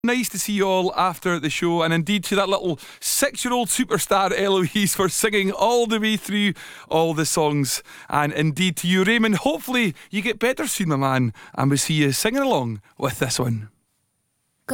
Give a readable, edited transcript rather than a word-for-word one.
Nice to see you all after the show, and indeed to that little 6-year-old superstar Eloise for singing all the way through all the songs. And indeed to you, Raymond, hopefully you get better soon, my man, and we see you singing along with this one.